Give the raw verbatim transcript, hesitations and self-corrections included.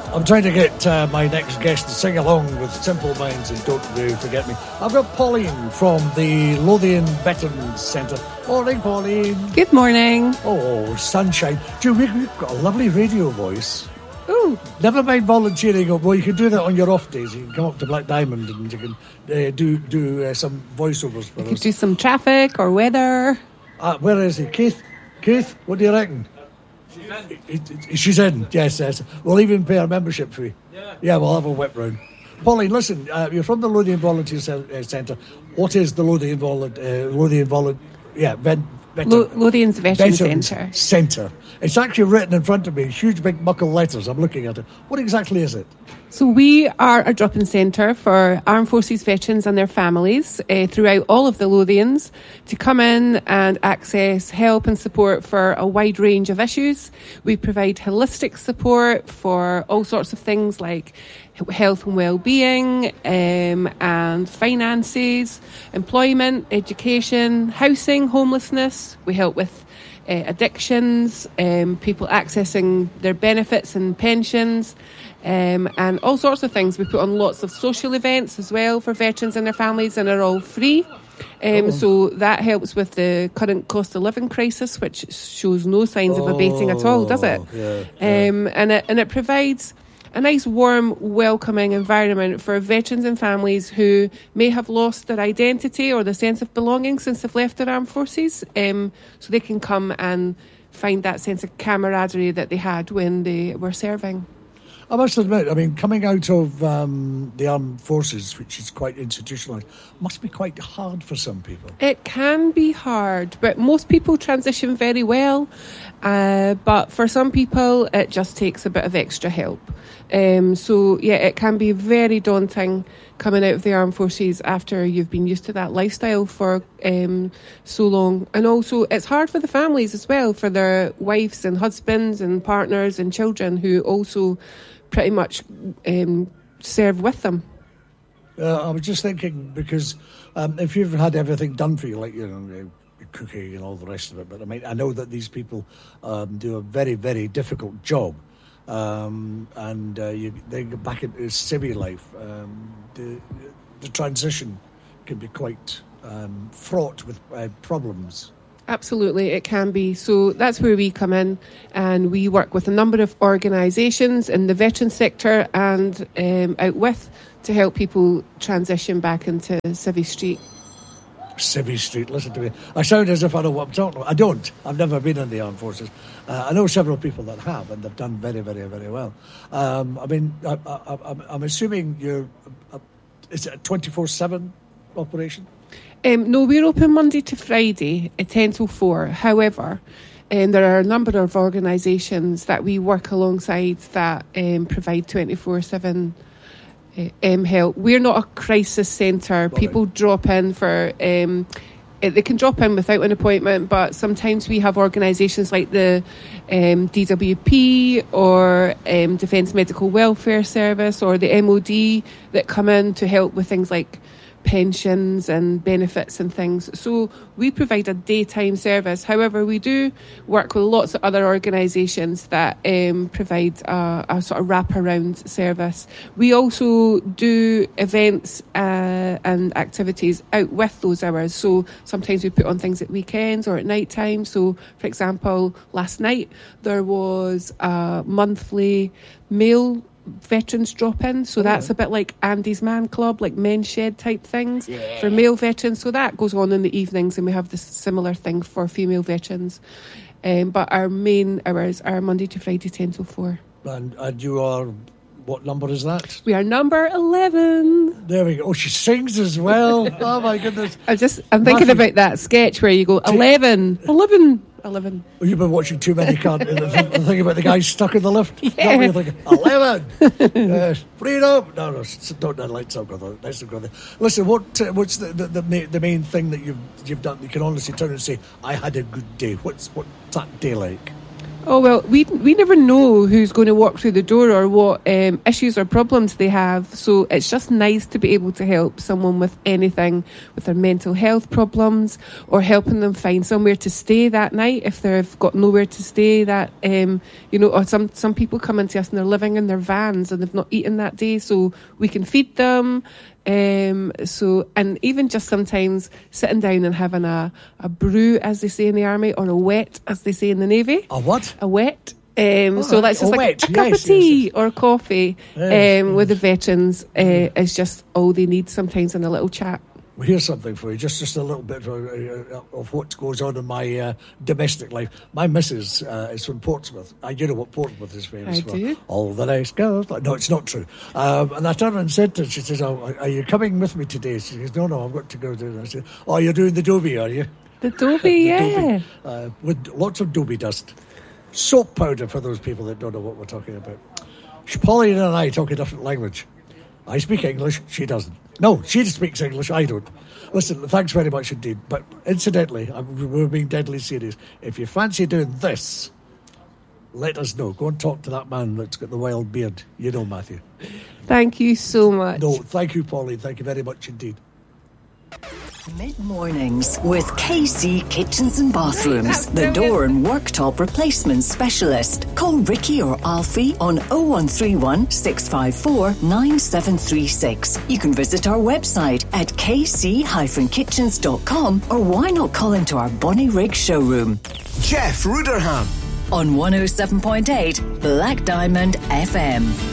I'm trying to get uh, my next guest to sing along with Simple Minds and Don't Do Forget Me. I've got Pauline from the Lothian Veterans Centre. Morning, Pauline. Good morning. Oh, sunshine. Do you, you've got a lovely radio voice. Ooh. Never mind volunteering. Well, you can do that on your off days. You can come up to Black Diamond and you can uh, do do uh, some voiceovers for you us. Could do some traffic or weather. Uh, where is he? Keith? Keith, what do you reckon? She's in. She's in, yes, yes. We'll even pay our membership fee. Yeah. Yeah, we'll have a whip round. Pauline, listen, uh, you're from the Lothian Volunteer Centre. What is the Lothian Volunteer... Uh, Lothian Volunteer... Yeah, ven- veteran, Lo- Lothian's Veteran Centre. Centre. It's actually written in front of me, huge big muckle letters. I'm looking at it. What exactly is it? So we are a drop-in centre for Armed Forces veterans and their families uh, throughout all of the Lothians to come in and access help and support for a wide range of issues. We provide holistic support for all sorts of things like health and well-being um, and finances, employment, education, housing, homelessness. We help with uh, addictions, um, people accessing their benefits and pensions, um, and all sorts of things. We put on lots of social events as well for veterans and their families, and are all free. Um, oh. So that helps with the current cost of living crisis, which shows no signs oh, of abating at all, does it? Yeah, yeah. Um, and it and it provides a nice, warm, welcoming environment for veterans and families who may have lost their identity or the sense of belonging since they've left their armed forces, um, so they can come and find that sense of camaraderie that they had when they were serving. I must admit, I mean, coming out of um, the armed forces, which is quite institutionalised, must be quite hard for some people. It can be hard, but most people transition very well. Uh, but for some people, it just takes a bit of extra help. Um, so, yeah, it can be very daunting coming out of the armed forces after you've been used to that lifestyle for um, so long. And also, it's hard for the families as well, for their wives and husbands and partners and children who also pretty much um, serve with them. Uh, I was just thinking, because um, if you've had everything done for you, like, you know, cooking and all the rest of it, but I mean, I know that these people um, do a very, very difficult job. Um, and uh, you, they go back into civvy life. Um, the, the transition can be quite um, fraught with uh, problems. Absolutely, it can be. So that's where we come in, and we work with a number of organisations in the veteran sector and um, out with to help people transition back into Civvy Street. Civvy Street, listen to me. I sound as if I know what I'm talking about. I don't. I've never been in the armed forces. Uh, I know several people that have, and they've done very, very, very well. Um, I mean, I, I, I'm, I'm assuming you're... Uh, is it a twenty-four seven operation? Um, no, we're open Monday to Friday at ten till four. However, um, there are a number of organisations that we work alongside that um, provide twenty-four seven um, help. We're not a crisis centre. Right. People drop in for... Um, they can drop in without an appointment, but sometimes we have organisations like the um, D W P or um, Defence Medical Welfare Service or the M O D that come in to help with things like pensions and benefits and things. So we provide a daytime service. However, we do work with lots of other organisations that um, provide a, a sort of wraparound service. We also do events uh, and activities out with those hours. So sometimes we put on things at weekends or at night time. So, for example, last night there was a monthly male veterans drop in, so that's a bit like Andy's Man Club, like men's shed type things yeah. for male veterans. So that goes on in the evenings, and we have this similar thing for female veterans. Um, but our main hours are Monday to Friday, ten till four. And, and you are, what number is that? We are number eleven. There we go. Oh, she sings as well. Oh my goodness. I just, I'm thinking Matthew, about that sketch where you go eleven, eleven. eleven. Well, you've been watching too many cards. The thing about the guy stuck in the lift. Yeah. You're thinking, eleven. Yes. Freedom. No, no, don't turn the lights up, brother. Nice to go there. Listen, what uh, what's the, the the the main thing that you've you've done? You can honestly turn and say, I had a good day. What's what's that day like? Oh, well, we we never know who's going to walk through the door or what um, issues or problems they have. So it's just nice to be able to help someone with anything, with their mental health problems, or helping them find somewhere to stay that night if they've got nowhere to stay. That um, you know, or some, some people come into us and they're living in their vans and they've not eaten that day, so we can feed them. Um, so, and even just sometimes sitting down and having a, a brew, as they say in the army, or a wet, as they say in the Navy. A what? A wet. Um, oh, so that's just a like wet. a, a cup yes, of tea yes, yes. or coffee yes, um, yes. with the veterans uh, is just all they need sometimes in a little chat. Well, here's something for you, just just a little bit of, uh, of what goes on in my uh, domestic life. My missus uh, is from Portsmouth. Uh, you know what Portsmouth is famous I for? do. All the nice girls. No, it's not true. Um, and I turned and said to her, she says, oh, are you coming with me today? She says, no, no, I've got to go do this. I said, oh, you're doing the Dobie, are you? The Dobie, the yeah. Dobie, uh, with lots of Dobie dust. Soap powder, for those people that don't know what we're talking about. Pauline and I talk a different language. I speak English, she doesn't. No, she speaks English, I don't. Listen, thanks very much indeed. But incidentally, I'm, we're being deadly serious. If you fancy doing this, let us know. Go and talk to that man that's got the wild beard. You know, Matthew. Thank you so much. No, thank you, Pauline. Thank you very much indeed. Mid-mornings with K C Kitchens and Bathrooms, the door and worktop replacement specialist. Call Ricky or Alfie on oh one three one, six five four, nine seven three six. You can visit our website at k c dash kitchens dot com, or why not call into our Bonnie Rig showroom. Jeff Ruderham On one oh seven point eight Black Diamond F M.